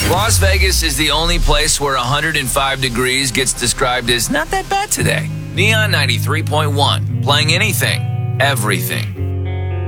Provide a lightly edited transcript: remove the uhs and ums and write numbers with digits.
Las Vegas is the only place where 105 degrees gets described as not that bad today. Neon 93.1, playing anything, everything.